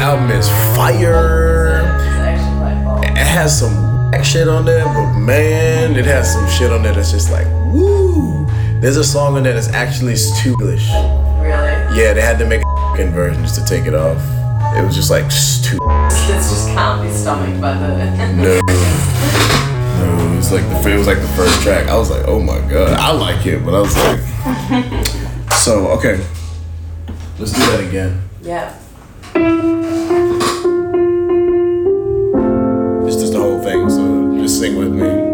album is fire. It has some whack shit on there, but man, it has some shit on there that's just like, woo. There's a song on there that's actually English. Really? Yeah, they had to make a f***ing version just to take it off. It was just like too. This just can't be stomached by the. No, it was like the first track. I was like, oh my god, I like it, but I was like, so okay, let's do that again. Yeah. This is the whole thing, so just sing with me.